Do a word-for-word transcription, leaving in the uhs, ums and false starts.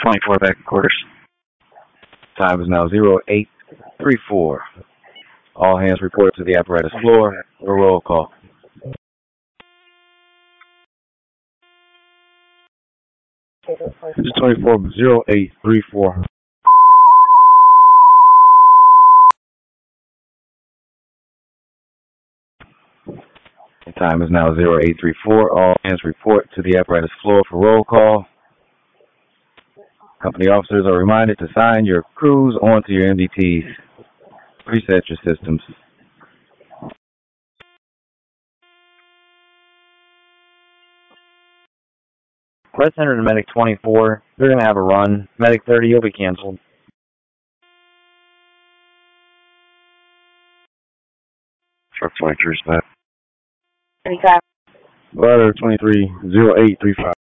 twenty-four back in quarters. Time is now zero eight three four. All hands report to the apparatus floor for roll call. This is twenty-four, zero eight three four. The time is now zero eight three four. All hands report to the apparatus floor for roll call. Company officers are reminded to sign your crews onto your M D Ts. Reset your systems. Red Center to Medic twenty-four. They're going to have a run. Medic thirty, you'll be canceled. Truck twenty-three is back. thirty-five. Ladder twenty-three, zero eight three five.